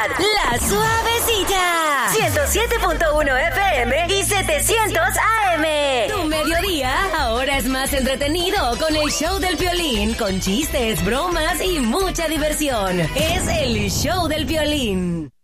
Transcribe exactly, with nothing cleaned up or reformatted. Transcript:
La Suavecita. ciento siete punto uno F M y setecientos A M. Tu mediodía ahora es más entretenido con el show del Piolín, con chistes, bromas y mucha diversión. Es el show del Piolín.